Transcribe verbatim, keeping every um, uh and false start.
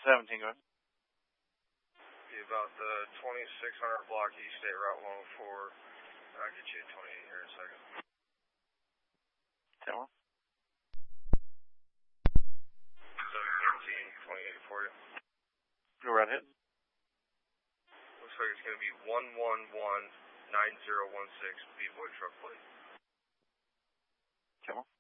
seventeen, go ahead. Be about the twenty-six hundred block East State Route one oh four. I'll get you at twenty-eight here in a second. ten one. seven thirteen, twenty-eight for you. Go right ahead. Looks like it's going to be one one one nine zero one six B-Boy truck plate. ten one.